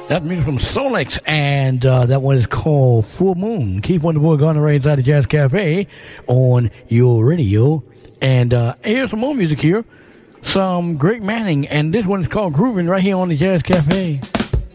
That music from Solex, and that one is called Full Moon. Keith Wonderboy Garner right inside the Jazz Cafe on your radio. And here's some more music here. Some Greg Manning, and this one is called Groovin' right here on the Jazz Cafe.